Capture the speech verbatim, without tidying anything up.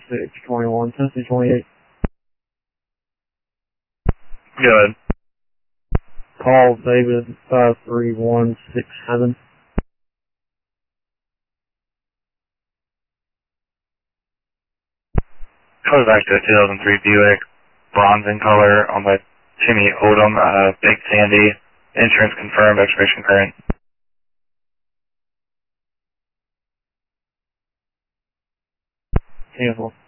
six twenty-one, Tennessee twenty-eight. Good. Call David five three one six seven. Call back to a two thousand three Buick, bronze in color, on the Timmy Odom, uh, Big Sandy, insurance confirmed, expiration current. Cancel.